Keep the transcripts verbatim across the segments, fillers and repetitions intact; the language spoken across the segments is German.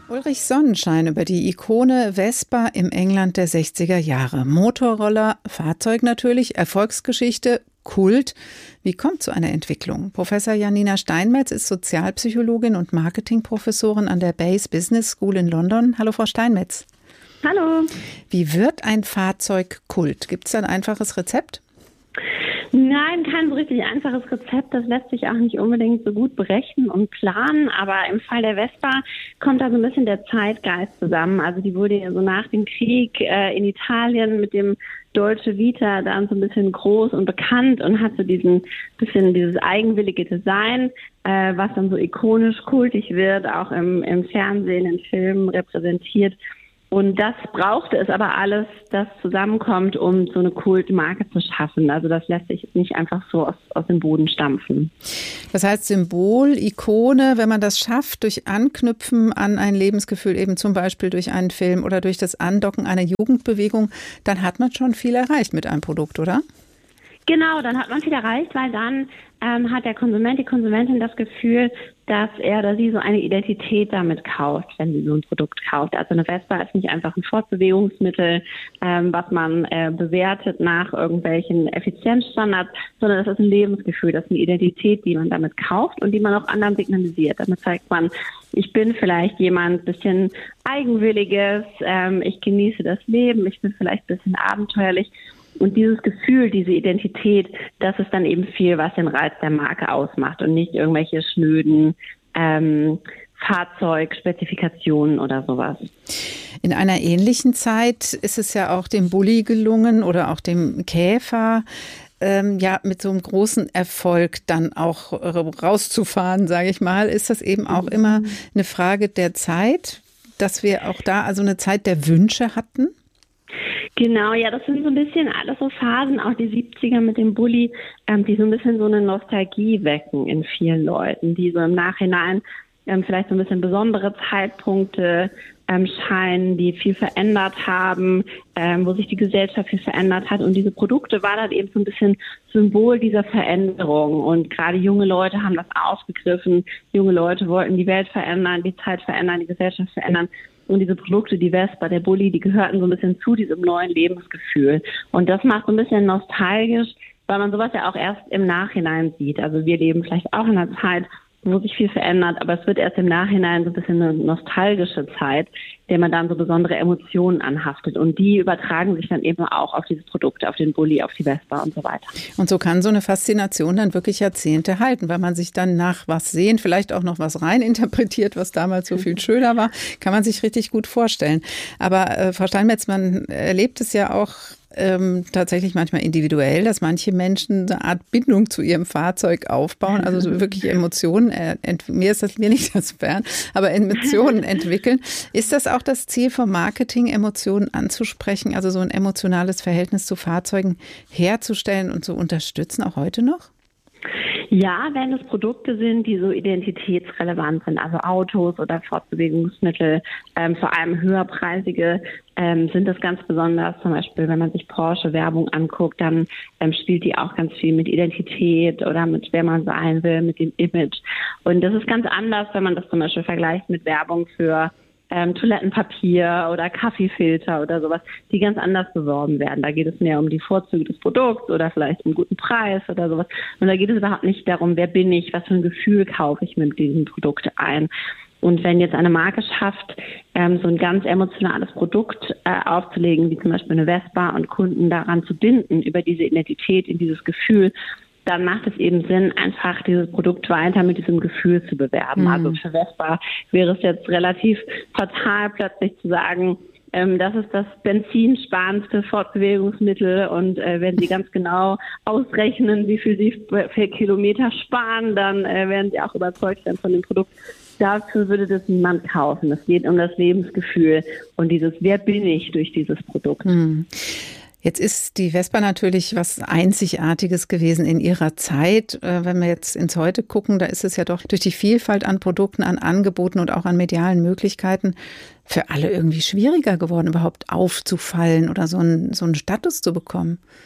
Ulrich Sonnenschein über die Ikone Vespa im England der sechziger Jahre. Motorroller, Fahrzeug natürlich, Erfolgsgeschichte, Kult. Wie kommt so eine Entwicklung? Professor Janina Steinmetz ist Sozialpsychologin und Marketingprofessorin an der Bayes Business School in London. Hallo, Frau Steinmetz. Hallo. Wie wird ein Fahrzeug Kult? Gibt es da ein einfaches Rezept? Nein, kein so richtig einfaches Rezept. Das lässt sich auch nicht unbedingt so gut berechnen und planen. Aber im Fall der Vespa kommt da so ein bisschen der Zeitgeist zusammen. Also die wurde ja so nach dem Krieg äh, in Italien mit dem Dolce Vita dann so ein bisschen groß und bekannt und hat so diesen bisschen dieses eigenwillige Design, äh, was dann so ikonisch kultig wird, auch im, im Fernsehen, in Filmen repräsentiert. Und das brauchte es aber alles, das zusammenkommt, um so eine Kultmarke zu schaffen. Also das lässt sich nicht einfach so aus, aus dem Boden stampfen. Das heißt Symbol, Ikone, wenn man das schafft, durch Anknüpfen an ein Lebensgefühl, eben zum Beispiel durch einen Film oder durch das Andocken einer Jugendbewegung, dann hat man schon viel erreicht mit einem Produkt, oder? Genau, dann hat man viel erreicht, weil dann ähm, hat der Konsument, die Konsumentin das Gefühl, dass er oder sie so eine Identität damit kauft, wenn sie so ein Produkt kauft. Also eine Vespa ist nicht einfach ein Fortbewegungsmittel, ähm, was man äh, bewertet nach irgendwelchen Effizienzstandards, sondern das ist ein Lebensgefühl, das ist eine Identität, die man damit kauft und die man auch anderen signalisiert. Damit zeigt man, ich bin vielleicht jemand bisschen Eigenwilliges, ähm, ich genieße das Leben, ich bin vielleicht ein bisschen abenteuerlich. Und dieses Gefühl, diese Identität, das ist dann eben viel, was den Reiz der Marke ausmacht und nicht irgendwelche schnöden ähm, Fahrzeugspezifikationen oder sowas. In einer ähnlichen Zeit ist es ja auch dem Bulli gelungen oder auch dem Käfer, ähm, ja, mit so einem großen Erfolg dann auch rauszufahren, sage ich mal. Ist das eben auch immer eine Frage der Zeit, dass wir auch da also eine Zeit der Wünsche hatten? Genau, ja, das sind so ein bisschen alles so Phasen, auch die siebziger mit dem Bulli, ähm, die so ein bisschen so eine Nostalgie wecken in vielen Leuten, die so im Nachhinein ähm, vielleicht so ein bisschen besondere Zeitpunkte ähm, scheinen, die viel verändert haben, ähm, wo sich die Gesellschaft viel verändert hat. Und diese Produkte waren dann eben so ein bisschen Symbol dieser Veränderung. Und gerade junge Leute haben das aufgegriffen. Junge Leute wollten die Welt verändern, die Zeit verändern, die Gesellschaft verändern. Und diese Produkte, die Vespa, der Bulli, die gehörten so ein bisschen zu diesem neuen Lebensgefühl. Und das macht so ein bisschen nostalgisch, weil man sowas ja auch erst im Nachhinein sieht. Also wir leben vielleicht auch in einer Zeit, wo sich viel verändert, aber es wird erst im Nachhinein so ein bisschen eine nostalgische Zeit, der man dann so besondere Emotionen anhaftet. Und die übertragen sich dann eben auch auf diese Produkte, auf den Bulli, auf die Vespa und so weiter. Und so kann so eine Faszination dann wirklich Jahrzehnte halten, weil man sich dann nach was sehen, vielleicht auch noch was rein interpretiert, was damals so viel schöner war, kann man sich richtig gut vorstellen. Aber äh, Frau Steinmetz, man erlebt es ja auch Ähm, tatsächlich manchmal individuell, dass manche Menschen eine Art Bindung zu ihrem Fahrzeug aufbauen, also so wirklich Emotionen, äh, ent- mir ist das mir nicht das fern, aber Emotionen entwickeln. Ist das auch das Ziel vom Marketing, Emotionen anzusprechen, also so ein emotionales Verhältnis zu Fahrzeugen herzustellen und zu unterstützen, auch heute noch? Ja, wenn es Produkte sind, die so identitätsrelevant sind, also Autos oder Fortbewegungsmittel, ähm, vor allem höherpreisige, ähm, sind das ganz besonders. Zum Beispiel, wenn man sich Porsche-Werbung anguckt, dann ähm, spielt die auch ganz viel mit Identität oder mit wer man sein will, mit dem Image. Und das ist ganz anders, wenn man das zum Beispiel vergleicht mit Werbung für Ähm, Toilettenpapier oder Kaffeefilter oder sowas, die ganz anders beworben werden. Da geht es mehr um die Vorzüge des Produkts oder vielleicht um einen guten Preis oder sowas. Und da geht es überhaupt nicht darum, wer bin ich, was für ein Gefühl kaufe ich mit diesem Produkt ein. Und wenn jetzt eine Marke schafft, ähm, so ein ganz emotionales Produkt äh, aufzulegen, wie zum Beispiel eine Vespa und Kunden daran zu binden, über diese Identität, in dieses Gefühl, dann macht es eben Sinn, einfach dieses Produkt weiter mit diesem Gefühl zu bewerben. Mhm. Also für Vespa wäre es jetzt relativ fatal, plötzlich zu sagen, ähm, das ist das benzinsparendste Fortbewegungsmittel und äh, wenn Sie ganz genau ausrechnen, wie viel Sie für Kilometer sparen, dann äh, werden Sie auch überzeugt sein von dem Produkt. Dafür würde das niemand kaufen. Es geht um das Lebensgefühl und dieses Wer bin ich durch dieses Produkt. Mhm. Jetzt ist die Vespa natürlich was Einzigartiges gewesen in ihrer Zeit. Wenn wir jetzt ins Heute gucken, da ist es ja doch durch die Vielfalt an Produkten, an Angeboten und auch an medialen Möglichkeiten für alle irgendwie schwieriger geworden, überhaupt aufzufallen oder so einen, so einen Status zu bekommen.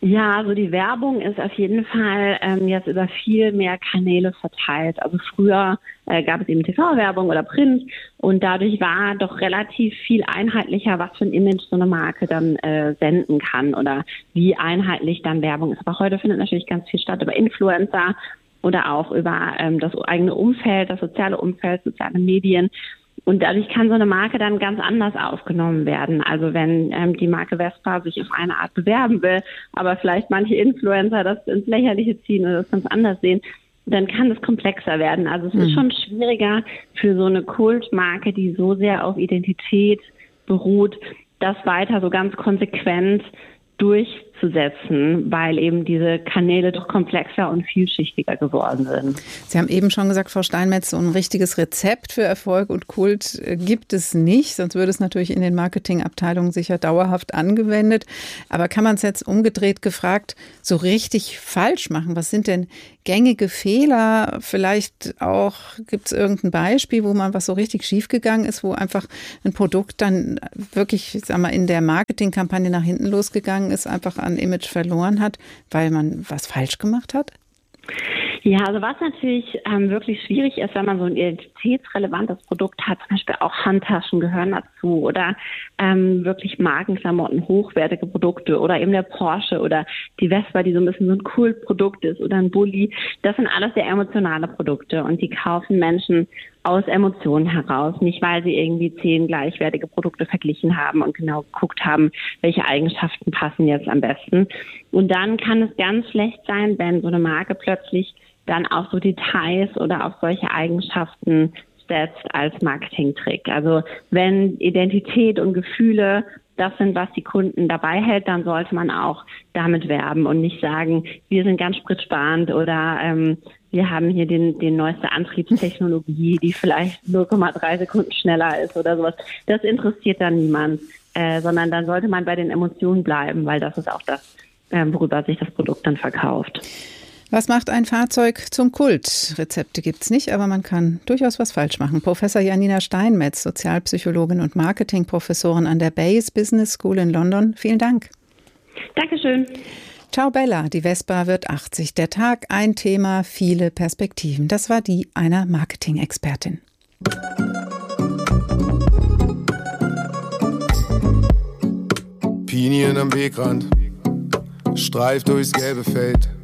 Ja, also die Werbung ist auf jeden Fall ähm, jetzt über viel mehr Kanäle verteilt. Also früher äh, gab es eben T V-Werbung oder Print und dadurch war doch relativ viel einheitlicher, was für ein Image so eine Marke dann äh, senden kann oder wie einheitlich dann Werbung ist. Aber heute findet natürlich ganz viel statt über Influencer oder auch über ähm, das eigene Umfeld, das soziale Umfeld, soziale Medien. Und dadurch kann so eine Marke dann ganz anders aufgenommen werden. Also wenn ähm, die Marke Vespa sich auf eine Art bewerben will, aber vielleicht manche Influencer das ins Lächerliche ziehen oder das ganz anders sehen, dann kann es komplexer werden. Also es mhm. ist schon schwieriger für so eine Kultmarke, die so sehr auf Identität beruht, das weiter so ganz konsequent durchzusetzen, weil eben diese Kanäle doch komplexer und vielschichtiger geworden sind. Sie haben eben schon gesagt, Frau Steinmetz, so ein richtiges Rezept für Erfolg und Kult gibt es nicht, sonst würde es natürlich in den Marketingabteilungen sicher dauerhaft angewendet. Aber kann man es jetzt umgedreht gefragt so richtig falsch machen? Was sind denn gängige Fehler? Vielleicht auch, gibt es irgendein Beispiel, wo man was so richtig schiefgegangen ist, wo einfach ein Produkt dann wirklich, sag mal, in der Marketingkampagne nach hinten losgegangen ist, einfach an Image verloren hat, weil man was falsch gemacht hat? Ja, also was natürlich ähm, wirklich schwierig ist, wenn man so ein identitätsrelevantes Produkt hat, zum Beispiel auch Handtaschen gehören dazu oder ähm, wirklich Markenklamotten, hochwertige Produkte oder eben der Porsche oder die Vespa, die so ein bisschen so ein Kultprodukt ist oder ein Bulli. Das sind alles sehr emotionale Produkte und die kaufen Menschen aus Emotionen heraus, nicht weil sie irgendwie zehn gleichwertige Produkte verglichen haben und genau geguckt haben, welche Eigenschaften passen jetzt am besten. Und dann kann es ganz schlecht sein, wenn so eine Marke plötzlich dann auch so Details oder auf solche Eigenschaften setzt als Marketingtrick. Also wenn Identität und Gefühle das sind, was die Kunden dabei hält, dann sollte man auch damit werben und nicht sagen, wir sind ganz spritsparend oder ähm, wir haben hier den, den neueste Antriebstechnologie, die vielleicht null Komma drei Sekunden schneller ist oder sowas. Das interessiert dann niemand, äh, sondern dann sollte man bei den Emotionen bleiben, weil das ist auch das, äh, worüber sich das Produkt dann verkauft. Was macht ein Fahrzeug zum Kult? Rezepte gibt's nicht, aber man kann durchaus was falsch machen. Professor Janina Steinmetz, Sozialpsychologin und Marketingprofessorin an der Bayes Business School in London. Vielen Dank. Dankeschön. Ciao Bella, die Vespa wird achtzig. Der Tag, ein Thema, viele Perspektiven. Das war die einer Marketing-Expertin. Pinien am Wegrand, streift durchs gelbe Feld.